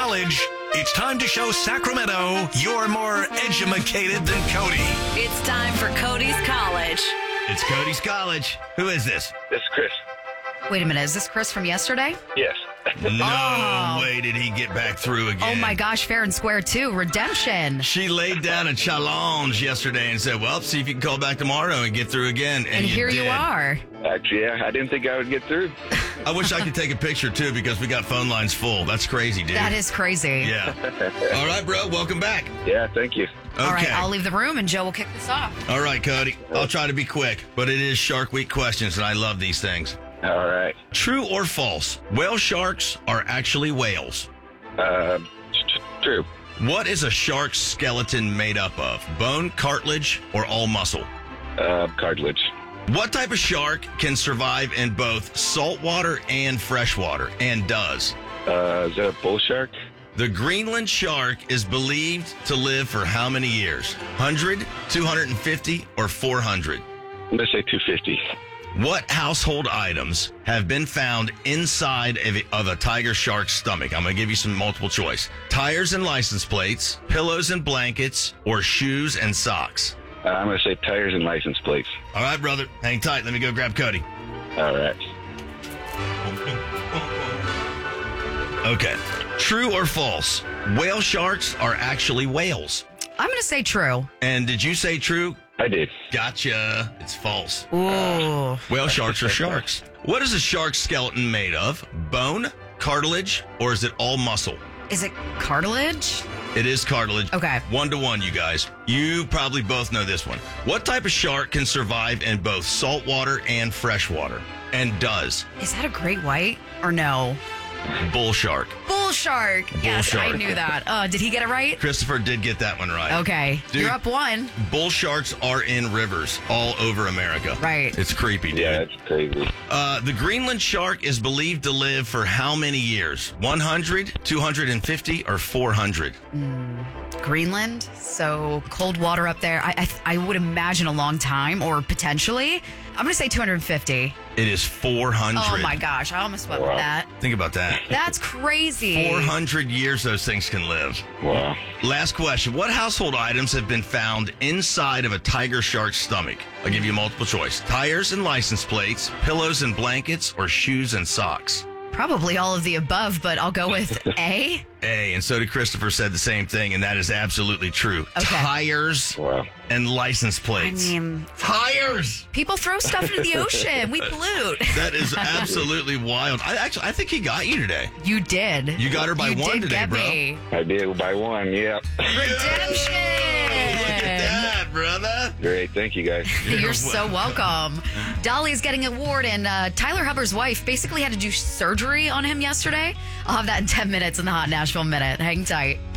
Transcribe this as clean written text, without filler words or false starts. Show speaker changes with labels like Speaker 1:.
Speaker 1: College. It's time to show Sacramento you're more edumacated than Cody.
Speaker 2: It's time for Cody's College.
Speaker 3: It's Cody's College. Who is this?
Speaker 4: This is Chris.
Speaker 5: Wait a minute, is this Chris from yesterday?
Speaker 4: Yes.
Speaker 3: No way did he get back through again.
Speaker 5: Oh my gosh, fair and square too. Redemption.
Speaker 3: She laid down a challenge yesterday and said, well, see if you can call back tomorrow and get through again.
Speaker 5: And here
Speaker 3: did.
Speaker 5: you are.
Speaker 4: Actually, yeah, I didn't think I would get through.
Speaker 3: I wish I could take a picture too because we got phone lines full. That's crazy, dude.
Speaker 5: That is crazy.
Speaker 3: Yeah. All right, bro. Welcome back.
Speaker 4: Yeah, thank you.
Speaker 3: Okay.
Speaker 5: All right, I'll leave the room and Joe will kick this off.
Speaker 3: All right, Cody. I'll try to be quick, but it is Shark Week questions, and I love these things.
Speaker 4: All right.
Speaker 3: True or false? Whale sharks are actually whales.
Speaker 4: True.
Speaker 3: What is a shark's skeleton made up of? Bone, cartilage, or all muscle?
Speaker 4: Cartilage.
Speaker 3: What type of shark can survive in both saltwater and freshwater, and does?
Speaker 4: Is that a bull shark?
Speaker 3: The Greenland shark is believed to live for how many years? 100, 250, or 400?
Speaker 4: I'm going to say 250.
Speaker 3: What household items have been found inside of a tiger shark's stomach? I'm going to give you some multiple choice. Tires and license plates, pillows and blankets, or shoes and socks?
Speaker 4: I'm going to say tires and license plates.
Speaker 3: All right, brother. Hang tight. Let me go grab Cody.
Speaker 4: All right.
Speaker 3: Okay. True or false? Whale sharks are actually whales.
Speaker 5: I'm going to say true.
Speaker 3: And did you say true?
Speaker 4: I did.
Speaker 3: Gotcha. It's false.
Speaker 5: Ooh.
Speaker 3: Whale sharks are sharks. What is a shark's skeleton made of? Bone, cartilage, or is it all muscle?
Speaker 5: Is it cartilage?
Speaker 3: It is cartilage.
Speaker 5: Okay.
Speaker 3: 1-1, you guys. You probably both know this one. What type of shark can survive in both saltwater and freshwater? And does?
Speaker 5: Is that a great white or no?
Speaker 3: Bull shark.
Speaker 5: Bull shark. Yes,
Speaker 3: shark.
Speaker 5: I knew that. Did he get it right?
Speaker 3: Christopher did get that one right.
Speaker 5: Okay.
Speaker 3: Dude,
Speaker 5: You're up one.
Speaker 3: Bull sharks are in rivers all over America.
Speaker 5: Right.
Speaker 3: It's creepy, dude.
Speaker 4: Yeah, it's crazy.
Speaker 3: The Greenland shark is believed to live for how many years? 100, 250, or 400?
Speaker 5: Greenland, so cold water up there. I would imagine a long time, or potentially. I'm going to say 250.
Speaker 3: It is 400.
Speaker 5: Oh my gosh, I almost went with that.
Speaker 3: Think about that.
Speaker 5: That's crazy.
Speaker 3: 400 years those things can live.
Speaker 4: Wow.
Speaker 3: Last question. What household items have been found inside of a tiger shark's stomach? I'll give you multiple choice. Tires and license plates, pillows and blankets, or shoes and socks?
Speaker 5: Probably all of the above, but I'll go with A.
Speaker 3: A, and so did Christopher, said the same thing, and that is absolutely true.
Speaker 5: Okay.
Speaker 3: Tires
Speaker 4: Wow.
Speaker 3: and license
Speaker 5: I
Speaker 3: plates.
Speaker 5: mean,
Speaker 3: Tires!
Speaker 5: people throw stuff into the ocean. We pollute.
Speaker 3: That is absolutely wild. I think he got you today.
Speaker 5: You did.
Speaker 3: You got her by
Speaker 5: You
Speaker 3: one
Speaker 5: did
Speaker 3: today,
Speaker 5: get
Speaker 3: bro.
Speaker 5: Me.
Speaker 4: I did by one, yeah.
Speaker 5: Redemption.
Speaker 3: Look at that, brother.
Speaker 4: Great, thank you guys.
Speaker 5: You're so welcome. Dolly's getting an award, and Tyler Hubbard's wife basically had to do surgery on him yesterday. I'll have that in 10 minutes in the Hot Nashville Minute. Hang tight.